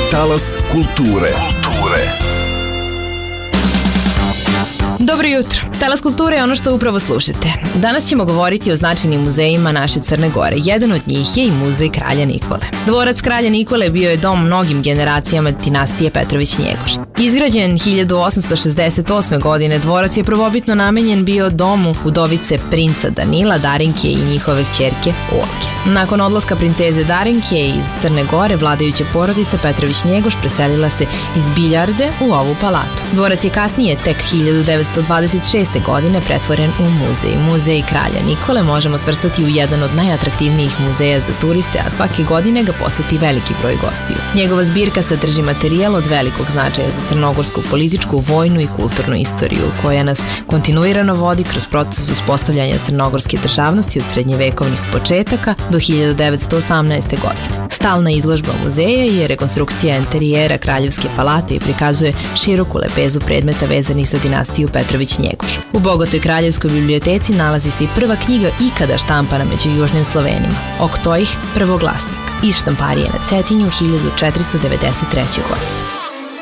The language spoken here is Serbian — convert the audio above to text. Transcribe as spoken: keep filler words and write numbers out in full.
Talas kulture. Kulture. Dobro jutro. Talas kulture je ono što upravo slušate. Danas ćemo govoriti o značajnim muzejima naše Crne Gore. Jedan od njih je i muzej Kralja Nikole. Dvorac Kralja Nikole bio je dom mnogim generacijama dinastije Petrović-Njegoš. Izgrađen hiljadu osamsto šezdeset osme. godine, dvorac je prvobitno namenjen bio domu udovice princa Danila, Darinke i njihove kćerke Olge. Nakon odlaska princeze Darinke iz Crne Gore, vladajuća porodica Petrović-Njegoš preselila se iz Biljarde u ovu palatu. Dvorac je kasnije, tek hiljadu devetsto dvadeset šeste. godine, pretvoren u muzej. Muzej Kralja Nikole možemo svrstati u jedan od najatraktivnijih muzeja za turiste, a svake godine ga poseti veliki broj gostiju. Njegova zbirka sadrži materijal od velikog značaja za crnogorsku političku, vojnu i kulturnu istoriju, koja nas kontinuirano vodi kroz proces uspostavljanja crnogorske državnosti od srednjevekovnih početaka do hiljadu devetsto osamnaeste. godine. Stalna izložba muzeja je rekonstrukcija enterijera Kraljevske palate i prikazuje široku lepezu predmeta vezanih za dinastiju Petrović-Njegoš. U bogatoj Kraljevskoj biblioteci nalazi se i prva knjiga ikada štampana među južnim Slovenima, Oktojih prvoglasnik, iz štamparije na Cetinju hiljadu četiristo devedeset treće. godine.